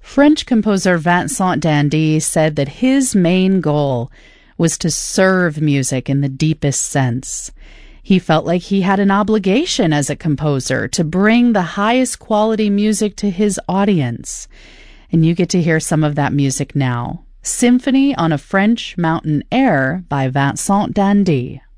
French composer Vincent d'Indy said that his main goal was to serve music in the deepest sense. He felt like he had an obligation as a composer to bring the highest quality music to his audience. And you get to hear some of that music now. Symphony on a French Mountain Air by Vincent d'Indy.